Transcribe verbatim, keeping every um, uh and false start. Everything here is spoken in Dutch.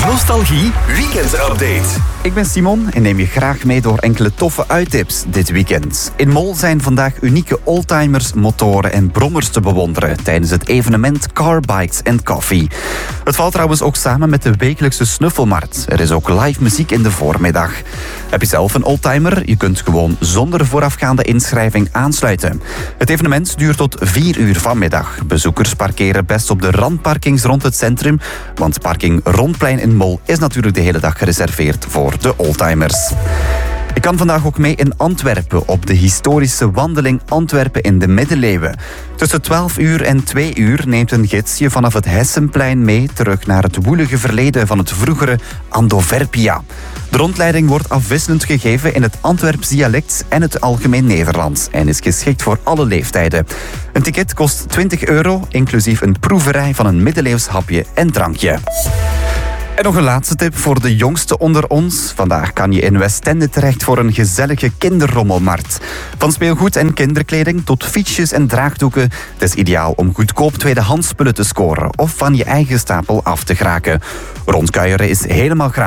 Nostalgie Weekend Update. Ik ben Simon en neem je graag mee door enkele toffe uittips dit weekend. In Mol zijn vandaag unieke oldtimers, motoren en brommers te bewonderen tijdens het evenement Car Bikes and Coffee. Het valt trouwens ook samen met de wekelijkse snuffelmarkt. Er is ook live muziek in de voormiddag. Heb je zelf een oldtimer? Je kunt gewoon zonder voorafgaande inschrijving aansluiten. Het evenement duurt tot vier uur vanmiddag. Bezoekers parkeren best op de randparkings rond het centrum, want parking Rondplein in Mol is natuurlijk de hele dag gereserveerd voor de oldtimers. Ik kan vandaag ook mee in Antwerpen op de historische wandeling Antwerpen in de middeleeuwen. Tussen twaalf uur en twee uur neemt een gids je vanaf het Hessenplein mee terug naar het woelige verleden van het vroegere Andoverpia. De rondleiding wordt afwisselend gegeven in het Antwerps dialect en het algemeen Nederlands en is geschikt voor alle leeftijden. Een ticket kost twintig euro, inclusief een proeverij van een middeleeuws hapje en drankje. En nog een laatste tip voor de jongsten onder ons. Vandaag kan je in Westende terecht voor een gezellige kinderrommelmarkt. Van speelgoed en kinderkleding tot fietsjes en draagdoeken. Het is ideaal om goedkoop tweedehands spullen te scoren of van je eigen stapel af te geraken. Rondkuieren is helemaal gratis.